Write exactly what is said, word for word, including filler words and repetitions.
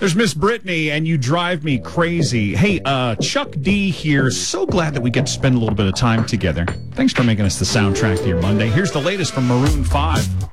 There's Miss Brittany, and You Drive Me Crazy. Hey, uh, Chuck D here. So glad that we get to spend a little bit of time together. Thanks for making us the soundtrack to your Monday. Here's the latest from Maroon five.